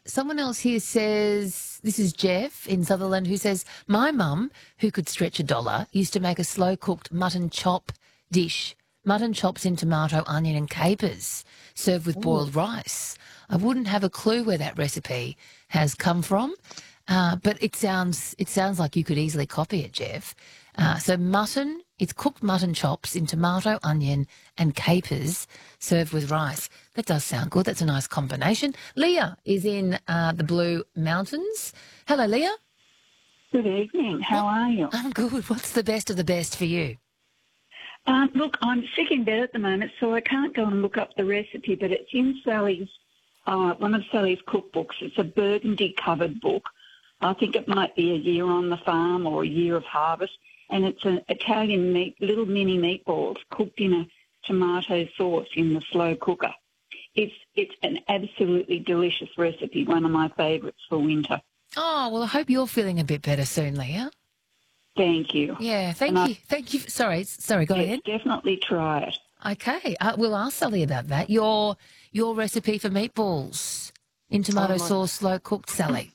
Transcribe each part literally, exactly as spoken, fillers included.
someone else here says, this is Jeff in Sutherland, who says, my mum, who could stretch a dollar, used to make a slow-cooked mutton chop dish, mutton chops in tomato, onion and capers, served with Ooh. boiled rice. I wouldn't have a clue where that recipe has come from, uh, but it sounds it sounds like you could easily copy it, Jeff. Uh, so mutton, it's cooked mutton chops in tomato, onion and capers served with rice. That does sound good. That's a nice combination. Leah is in uh, the Blue Mountains. Hello, Leah. Good evening. How are you? I'm good. What's the best of the best for you? Um, look, I'm sick in bed at the moment, so I can't go and look up the recipe, but it's in Sally's, uh, one of Sally's cookbooks. It's a burgundy-covered book. I think it might be A Year on the Farm or A Year of Harvest, and it's an Italian meat, little mini meatballs cooked in a tomato sauce in the slow cooker. It's it's an absolutely delicious recipe, one of my favourites for winter. Oh, well, I hope you're feeling a bit better soon, Leah. Thank you. Yeah, thank And you. Thank you. Sorry, sorry, go I, ahead. yes, definitely try it. Okay, uh, we'll ask Sally about that. Your your recipe for meatballs in tomato Oh, my- sauce, slow cooked, Sally.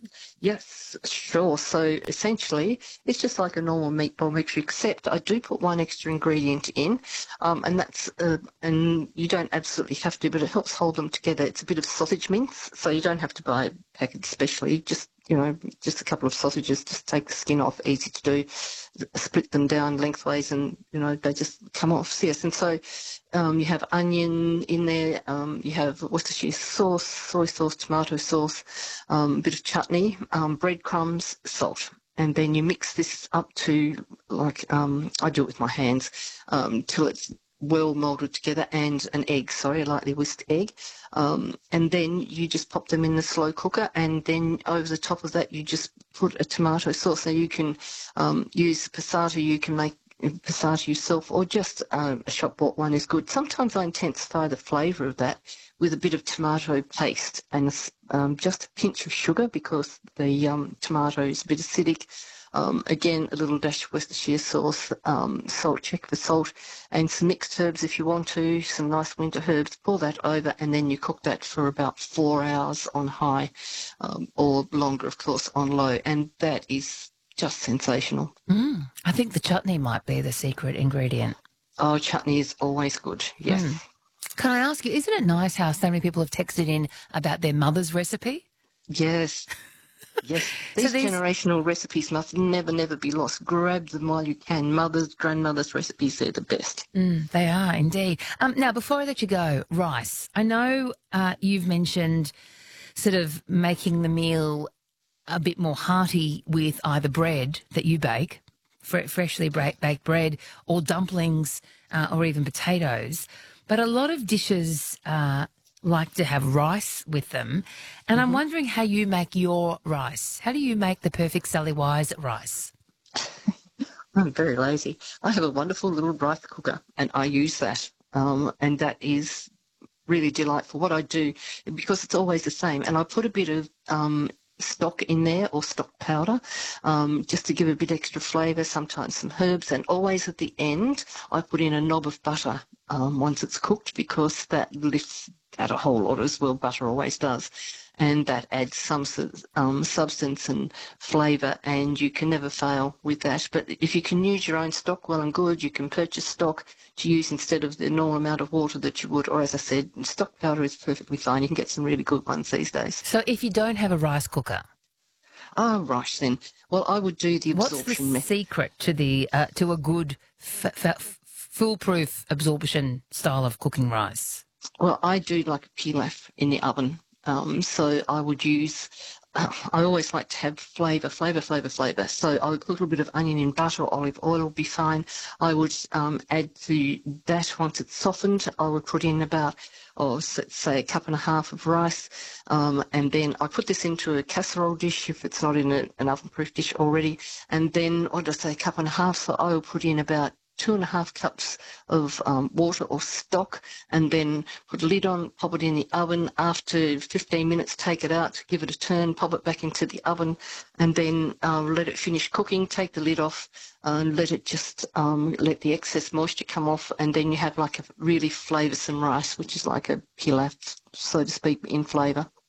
Yes, sure. So essentially, it's just like a normal meatball mixture, except I do put one extra ingredient in, um, and that's uh, and you don't absolutely have to, but it helps hold them together. It's a bit of sausage mince, so you don't have to buy a packet specially. Just you know, just a couple of sausages. Just take the skin off. Easy to do. Split them down lengthways, and you know they just come off. Yes, and so. Um, you have onion in there, um, you have Worcestershire sauce, soy sauce, tomato sauce, um, a bit of chutney, um, breadcrumbs, salt. And then you mix this up to, like, um, I do it with my hands, um, till it's well moulded together, and an egg, sorry, a lightly whisked egg. Um, and then you just pop them in the slow cooker, and then over the top of that you just put a tomato sauce. So you can um, use passata, you can make passata yourself, or just um, a shop bought one is good. Sometimes I intensify the flavour of that with a bit of tomato paste and um, just a pinch of sugar, because the um, tomato is a bit acidic. Um, again, a little dash of Worcestershire sauce, um, salt, check for salt, and some mixed herbs if you want to, some nice winter herbs. Pour that over, and then you cook that for about four hours on high, um, or longer, of course, on low, and that is just sensational. Mm, I think the chutney might be the secret ingredient. Oh, chutney is always good, yes. Mm. Can I ask you, isn't it nice how so many people have texted in about their mother's recipe? Yes, yes. These, so these generational recipes must never, never be lost. Grab them while you can. Mothers, grandmothers' recipes, they're the best. Mm, they are, indeed. Um, now, before I let you go, rice. I know uh, you've mentioned sort of making the meal a bit more hearty with either bread that you bake, fre- freshly baked bread, or dumplings, uh, or even potatoes. But a lot of dishes uh, like to have rice with them. And mm-hmm. I'm wondering how you make your rice. How do you make the perfect Sally Wise rice? I'm very lazy. I have a wonderful little rice cooker, and I use that. Um, and that is really delightful. What I do, because it's always the same, and I put a bit of um, stock in there, or stock powder, um, just to give a bit extra flavour, sometimes some herbs, and always at the end I put in a knob of butter um, once it's cooked, because that lifts out a whole lot, as well butter always does, and that adds some um, substance and flavour, and you can never fail with that. But if you can use your own stock, well and good. You can purchase stock to use instead of the normal amount of water that you would, or as I said, stock powder is perfectly fine. You can get some really good ones these days. So if you don't have a rice cooker? Oh, right then. Well, I would do the absorption method. What's the method. secret to the uh, to a good f- f- foolproof absorption style of cooking rice? Well, I do like a pilaf in the oven. Um, so I would use, uh, I always like to have flavour, flavour, flavour, flavour. So I would put a little bit of onion in butter, or olive oil would be fine. I would um, add to that, once it's softened, I would put in about, or say a cup and a half of rice. Um, and then I put this into a casserole dish if it's not in a, an oven-proof dish already. And then, what did I say, a cup and a half, so I will put in about two and a half cups of um, water or stock, and then put a lid on, pop it in the oven. After fifteen minutes, take it out, give it a turn, pop it back into the oven, and then um, let it finish cooking. Take the lid off and let it just um, let the excess moisture come off, and then you have like a really flavoursome rice, which is like a pilaf, so to speak, in flavour.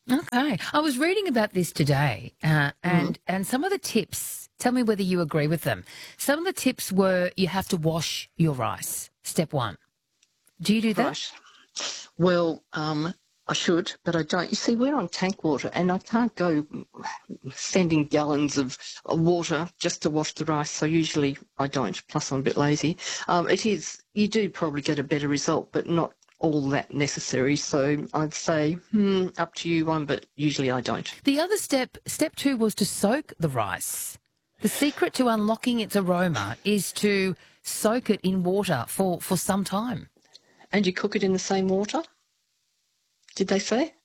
Okay. I was reading about this today, uh, and and some of the tips. Tell me whether you agree with them. Some of the tips were you have to wash your rice. Step one. Do you do that? Right. Well, um, I should, but I don't. You see, we're on tank water, and I can't go sending gallons of water just to wash the rice. So usually I don't. Plus, I'm a bit lazy. Um, it is. You do probably get a better result, but not all that necessary. So I'd say, hmm, up to you one, but usually I don't. The other step, step two, was to soak the rice. The secret to unlocking its aroma is to soak it in water for, for some time. And you cook it in the same water? Did they say?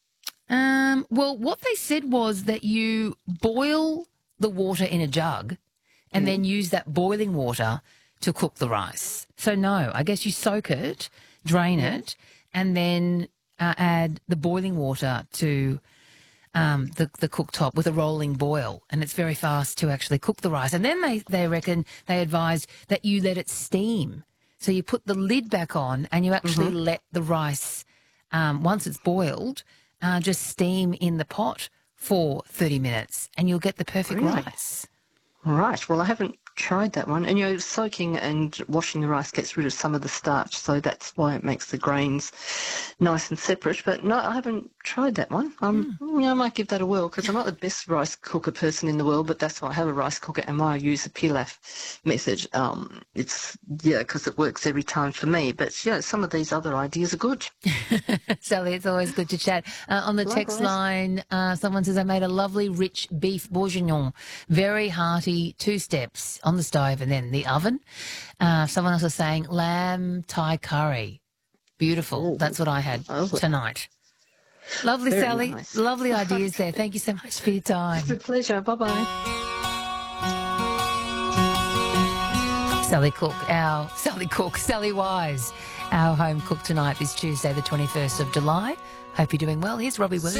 Um, well, what they said was that you boil the water in a jug and mm. then use that boiling water to cook the rice. So, no, I guess you soak it, drain mm. it, and then uh, add the boiling water to um, the, the cooktop with a rolling boil. And it's very fast to actually cook the rice. And then they, they reckon, they advise that you let it steam. So you put the lid back on and you actually mm-hmm. let the rice, um, once it's boiled, uh, just steam in the pot for thirty minutes and you'll get the perfect really? rice. Right. Well, I haven't tried that one. And, you know, soaking and washing the rice gets rid of some of the starch, so that's why it makes the grains nice and separate. But, no, I haven't tried that one. Um, mm. you know, I might give that a whirl because I'm not the best rice cooker person in the world, but that's why I have a rice cooker and why I use the pilaf method. Um, it's, yeah, because it works every time for me. But, yeah, some of these other ideas are good. Sally, it's always good to chat. Uh, on the Likewise. Text line, uh, someone says, I made a lovely rich beef bourguignon, very hearty, two steps on the stove and then the oven. Uh, someone else is saying lamb Thai curry. Beautiful. Ooh. That's what I had Lovely. tonight. Lovely, very Sally. Nice. Lovely ideas there. Thank you so much for your time. It's a pleasure. Bye-bye. Sally Cook, our Sally Cook, Sally Wise, our home cook tonight is Tuesday the twenty-first of July. Hope you're doing well. Here's Robbie Williams.